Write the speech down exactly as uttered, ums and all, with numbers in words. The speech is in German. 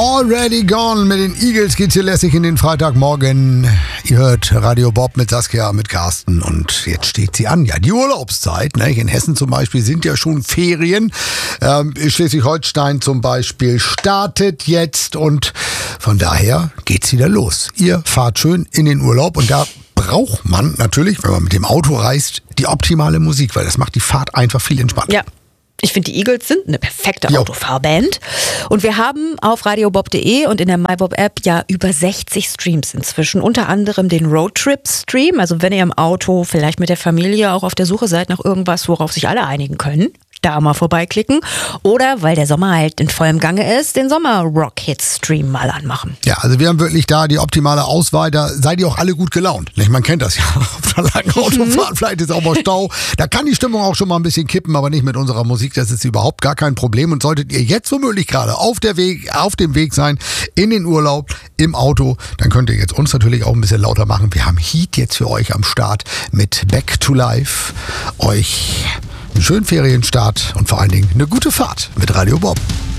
Already Gone mit den Eagles geht's hier lässig in den Freitagmorgen. Ihr hört Radio Bob mit Saskia, mit Carsten und jetzt steht sie an. Ja, die Urlaubszeit, ne? In Hessen zum Beispiel sind ja schon Ferien. Ähm, Schleswig-Holstein zum Beispiel startet jetzt und von daher geht's wieder los. Ihr fahrt schön in den Urlaub und da braucht man natürlich, wenn man mit dem Auto reist, die optimale Musik, weil das macht die Fahrt einfach viel entspannter. Ja. Ich finde, die Eagles sind eine perfekte Jo. Autofahrband. Und wir haben auf radiobob punkt de und in der MyBob-App ja über sechzig Streams inzwischen. Unter anderem den Roadtrip-Stream. Also wenn ihr im Auto vielleicht mit der Familie auch auf der Suche seid nach irgendwas, worauf sich alle einigen können, da mal vorbeiklicken. Oder, weil der Sommer halt in vollem Gange ist, den Sommer-Rock-Hit-Stream mal anmachen. Ja, also wir haben wirklich da die optimale Auswahl. Da seid ihr auch alle gut gelaunt. Nicht? Man kennt das ja auf der langen Autofahrt. Vielleicht ist auch mal Stau. Da kann die Stimmung auch schon mal ein bisschen kippen, aber nicht mit unserer Musik. Das ist überhaupt gar kein Problem. Und solltet ihr jetzt womöglich gerade auf der Weg, auf dem Weg sein, in den Urlaub, im Auto, dann könnt ihr jetzt uns natürlich auch ein bisschen lauter machen. Wir haben Heat jetzt für euch am Start mit Back to Life. Euch einen schönen Ferienstart und vor allen Dingen eine gute Fahrt mit Radio Bob.